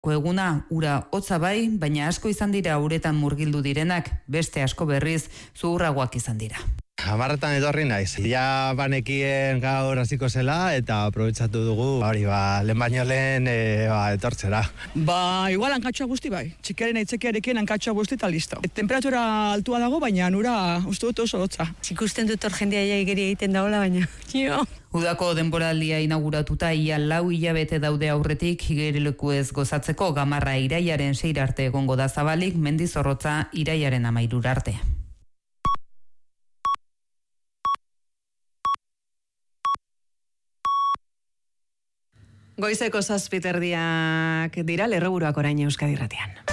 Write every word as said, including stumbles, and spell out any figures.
Eguna ura hotza bai, baina asko izan dira uretan murgildu direnak, beste asko berriz zuhurragoak izan dira. Hamarretan etorri naiz. Ja banekien gaur hasiko zela eta aprobetxatu dugu, hori ba, lehen baino lehen e, ba, etortzera. Ba, igual hankatxoa guzti bai. Txikiaren aitzekiarekin hankatxoa guzti eta listo. Temperatura altua dago, baina nura uste dut oso hotza. Ikusten dut hor jendea ja igeri egiten dagoela, baina. Jo. Udako denboraldia inauguratuta ia lau hilabete daude aurretik igerileku ez gozatzeko gamarra iraiaren seira arte egongo da zabalik, Mendizorrotza iraiaren amairura arte. Goizeko zazpiterdiak dira, lerroburuak orain Euskadi Irratian.